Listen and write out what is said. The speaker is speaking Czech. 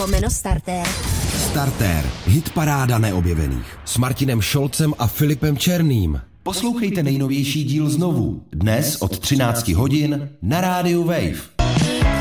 wave.cz/starter. Starter. Hitparáda neobjevených. S Martinem Šolcem a Filipem Černým. Poslouchejte nejnovější díl znovu. Dnes od 13 hodin na rádiu Wave.